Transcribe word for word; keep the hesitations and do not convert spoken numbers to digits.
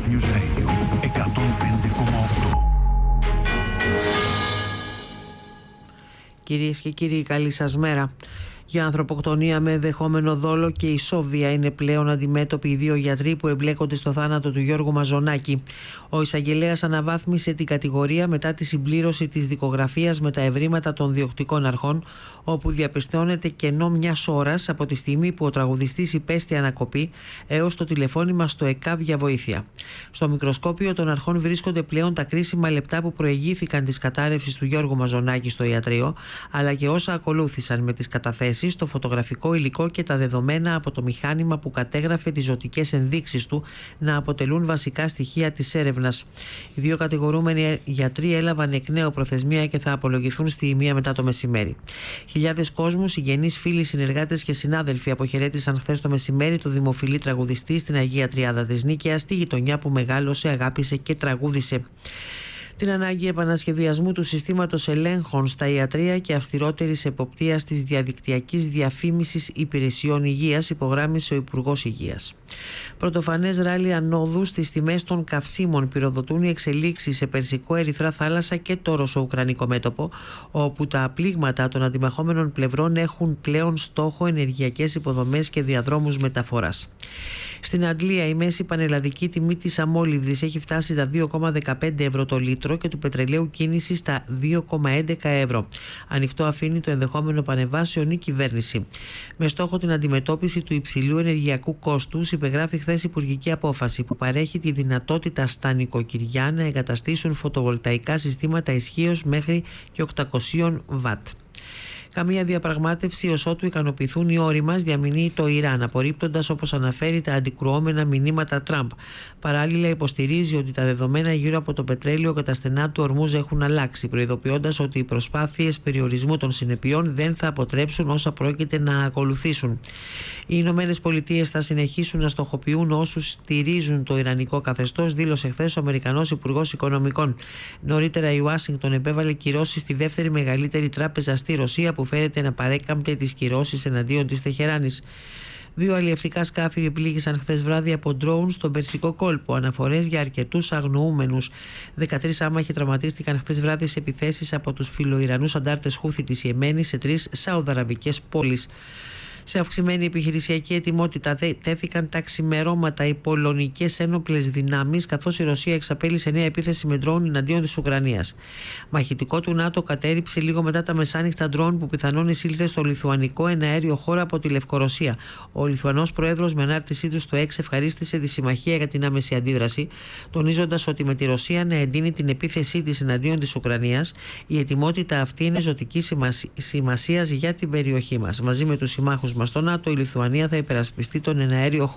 News Radio εκατόν πέντε κόμμα οκτώ. Κυρίες και κύριοι, καλή σας μέρα. Για ανθρωποκτονία με ενδεχόμενο δόλο και ισόβια είναι πλέον αντιμέτωποι οι δύο γιατροί που εμπλέκονται στο θάνατο του Γιώργου Μαζονάκη. Ο εισαγγελέας αναβάθμισε την κατηγορία μετά τη συμπλήρωση της δικογραφίας με τα ευρήματα των διοκτικών αρχών, όπου διαπιστώνεται κενό μιας ώρας από τη στιγμή που ο τραγουδιστής υπέστη ανακοπή έως το τηλεφώνημα στο ΕΚΑΒ για βοήθεια. Στο μικροσκόπιο των αρχών βρίσκονται πλέον τα κρίσιμα λεπτά που προηγήθηκαν της κατάρρευσης του Γιώργου Μαζονάκη στο ιατρείο, αλλά και όσα ακολούθησαν με τις καταθέσεις, το φωτογραφικό υλικό και τα δεδομένα από το μηχάνημα που κατέγραφε τις ζωτικές ενδείξεις του να αποτελούν βασικά στοιχεία της έρευνας. Οι δύο κατηγορούμενοι γιατροί έλαβαν εκ νέου προθεσμία και θα απολογηθούν στη μία μετά το μεσημέρι. Χιλιάδες κόσμου, συγγενείς, φίλοι, συνεργάτες και συνάδελφοι αποχαιρέτησαν χθες το μεσημέρι το δημοφιλή τραγουδιστή στην Αγία Τριάδα της Νίκαιας, στη γειτονιά που μεγάλωσε, αγάπησε και τραγούδισε. Την ανάγκη επανασχεδιασμού του συστήματος ελέγχων στα ιατρεία και αυστηρότερης εποπτείας της διαδικτυακής διαφήμισης υπηρεσιών υγείας, υπογράμμισε ο Υπουργός Υγείας. Πρωτοφανές ράλι ανόδου στις τιμές των καυσίμων πυροδοτούν οι εξελίξεις σε Περσικό, Ερυθρά θάλασσα και το ρωσο-ουκρανικό μέτωπο, όπου τα πλήγματα των αντιμαχόμενων πλευρών έχουν πλέον στόχο ενεργειακές υποδομές και διαδρόμους μεταφοράς. Στην Αγγλία η μέση πανελλαδική τιμή της αμόλυβδης έχει φτάσει τα δύο κόμμα δεκαπέντε ευρώ το λίτρο και του πετρελαίου κίνηση στα δύο κόμμα έντεκα ευρώ. Ανοιχτό αφήνει το ενδεχόμενο πανεβάσεων η κυβέρνηση. Με στόχο την αντιμετώπιση του υψηλού ενεργειακού κόστους, υπεγράφει χθες υπουργική απόφαση που παρέχει τη δυνατότητα στα νοικοκυριά να εγκαταστήσουν φωτοβολταϊκά συστήματα ισχύως μέχρι και οκτακόσια βατ. Καμία διαπραγμάτευση ως ότου ικανοποιηθούν οι όροι μας, διαμηνύει το Ιράν, απορρίπτοντας, όπως αναφέρει, τα αντικρουόμενα μηνύματα Τραμπ. Παράλληλα, υποστηρίζει ότι τα δεδομένα γύρω από το πετρέλαιο και τα στενά του Ορμούζ έχουν αλλάξει, προειδοποιώντας ότι οι προσπάθειες περιορισμού των συνεπειών δεν θα αποτρέψουν όσα πρόκειται να ακολουθήσουν. Οι Ηνωμένες Πολιτείες θα συνεχίσουν να στοχοποιούν όσους στηρίζουν το ιρανικό καθεστώς, δήλωσε χθες ο Αμερικανός Υπουργός Οικονομικών. Νωρίτερα, η Ουάσιγκτον επέβαλε κυρώσεις στη δεύτερη μεγαλύτερη τράπεζα στη Ρωσία, που φέρεται να παρέκαμπτε τις κυρώσεις εναντίον της Τεχεράνης. Δύο αλλιευτικά σκάφη επλήγησαν χθες βράδυ από ντρόουν στον Περσικό κόλπο. Αναφορές για αρκετούς αγνοούμενους. δεκατρείς άμαχοι τραυματίστηκαν χθες βράδυ σε επιθέσεις από τους φιλοϊρανούς αντάρτες Χούθη της Ιεμένης σε τρεις σαουδαραβικές πόλεις. Σε αυξημένη επιχειρησιακή ετοιμότητα τέθηκαν τα ξημερώματα οι πολωνικές ένοπλες δυνάμεις, καθώς η Ρωσία εξαπέλυσε νέα επίθεση με ντρόουν εναντίον της Ουκρανίας. Μαχητικό του ΝΑΤΟ κατέρριψε λίγο μετά τα μεσάνυχτα ντρόουν που πιθανόν εισήλθε στο λιθουανικό εναέριο χώρο από τη Λευκορωσία. Ο Λιθουανός Πρόεδρος, με ανάρτησή του στο X, ευχαρίστησε τη συμμαχία για την άμεση αντίδραση, τονίζοντας ότι με τη Ρωσία να εντείνει την επίθεσή της εναντίον της Ουκρανίας, η ετοιμότητα αυτή είναι ζωτική σημασίας για την περιοχή μας. Μαζί με τους συμμάχους μας στο ΝΑΤΟ, η Λιθουανία θα υπερασπιστεί τον εναέριο χώρο